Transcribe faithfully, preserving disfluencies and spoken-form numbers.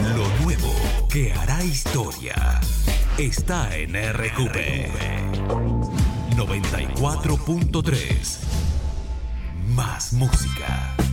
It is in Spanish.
Lo nuevo que hará historia está en R Q P noventa y cuatro punto tres. Más música.